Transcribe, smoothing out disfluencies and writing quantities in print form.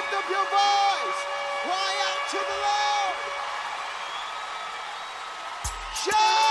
lift up your voice. Cry out to the Lord. Shout!